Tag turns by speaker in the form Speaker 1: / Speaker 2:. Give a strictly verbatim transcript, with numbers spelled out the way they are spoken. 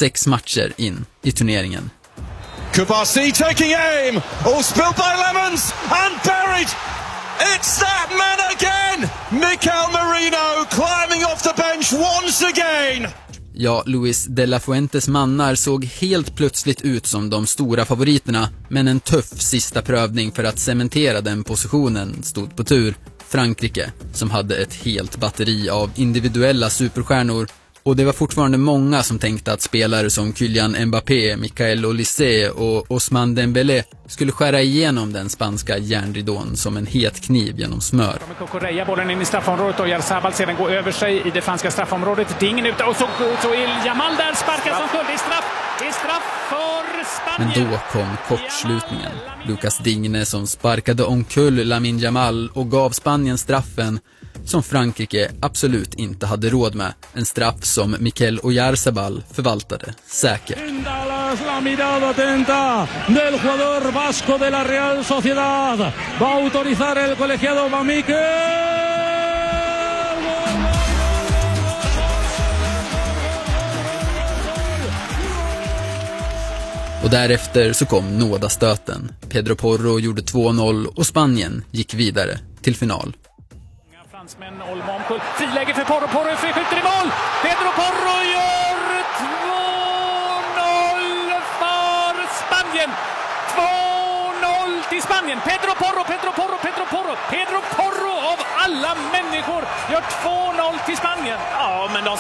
Speaker 1: sex matcher in i turneringen.
Speaker 2: Kubasi taking aim, all spilled by Lemons and buried. It's that man again! Mikel Merino climbing off the bench once again.
Speaker 1: Ja, Luis de la Fuentes mannar såg helt plötsligt ut som de stora favoriterna, men en tuff sista prövning för att cementera den positionen stod på tur. Frankrike, som hade ett helt batteri av individuella superstjärnor, och det var fortfarande många som tänkte att spelare som Kylian Mbappé, Michael Olise och Ousmane Dembélé skulle skära igenom den spanska järnridån som en het kniv genom smör.
Speaker 3: Correa bollen in i straffområdet och Oyarzabal sedan går över sig i det franska straffområdet. Det är ingen ute och så, så är Yamal där sparkar som skuld. Det är straff. Det är straff för Spanien.
Speaker 1: Men då kom kortslutningen. Lucas Digne som sparkade omkull Lamine Yamal och gav Spanien straffen som Frankrike absolut inte hade råd med. En straff som Mikel Oyarzabal förvaltade säkert.
Speaker 4: La mirada atenta del jugador vasco de la Real Sociedad. Va a autorizar el colegiado Mamique.
Speaker 1: Och därefter så kom nådastöten. Pedro Porro gjorde två noll och Spanien gick vidare till final.
Speaker 3: Fransmän Olmo omkull. Friläge för Porro. Porro skjuter i mål. Pedro Porro gör två noll för Spanien. två noll till Spanien. Pedro Porro, Pedro Porro, Pedro Porro. Pedro Porro av alla människor gör två noll till Spanien. Ja, men de